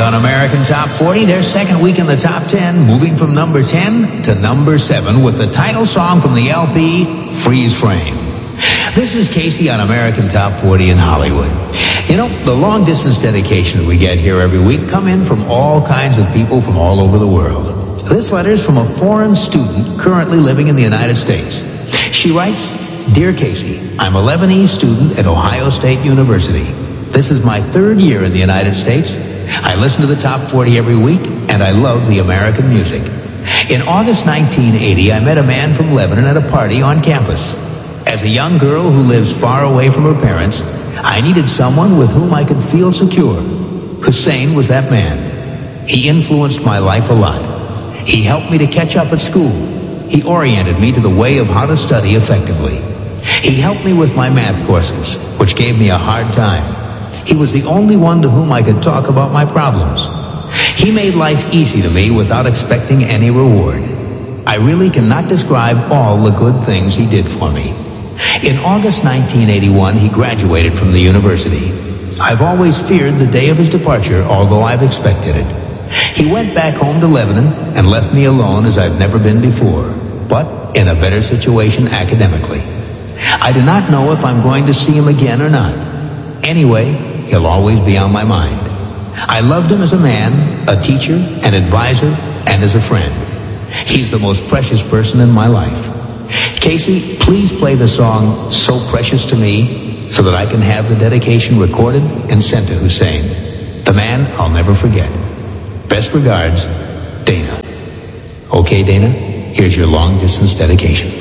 on American Top 40, their second week in the top 10, moving from number 10 to number 7 with the title song from the LP, Freeze Frame. This is Casey on American Top 40 in Hollywood. You know, the long-distance dedications we get here every week come in from all kinds of people from all over the world. This letter is from a foreign student currently living in the United States. She writes, Dear Casey, I'm a Lebanese student at Ohio State University. This is my third year in the United States. I listen to the Top 40 every week, and I love the American music. In August 1980, I met a man from Lebanon at a party on campus. As a young girl who lives far away from her parents, I needed someone with whom I could feel secure. Hussein was that man. He influenced my life a lot. He helped me to catch up at school. He oriented me to the way of how to study effectively. He helped me with my math courses, which gave me a hard time. He was the only one to whom I could talk about my problems. He made life easy to me without expecting any reward. I really cannot describe all the good things he did for me. In August 1981, he graduated from the university. I've always feared the day of his departure, although I've expected it. He went back home to Lebanon and left me alone as I've never been before, but in a better situation academically. I do not know if I'm going to see him again or not. Anyway, he'll always be on my mind. I loved him as a man, a teacher, an advisor, and as a friend. He's the most precious person in my life. Casey, please play the song So Precious to Me so that I can have the dedication recorded and sent to Hussein, the man I'll never forget. Best regards, Dana. Okay, Dana, here's your long-distance dedication.